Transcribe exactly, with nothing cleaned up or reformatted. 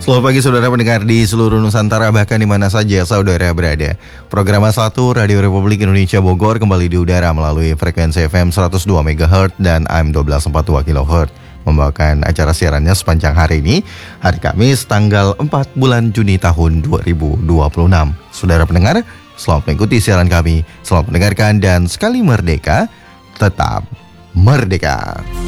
Selamat pagi saudara pendengar di seluruh Nusantara, bahkan di mana saja saudara berada. Program satu Radio Republik Indonesia Bogor kembali di udara melalui frekuensi F M seratus dua megahertz dan A M seratus dua belas koma dua kilohertz. Membawakan acara siarannya sepanjang hari ini, hari Kamis tanggal empat bulan Juni tahun dua ribu dua puluh enam. Saudara pendengar, selamat mengikuti siaran kami, selamat mendengarkan dan sekali merdeka, tetap merdeka.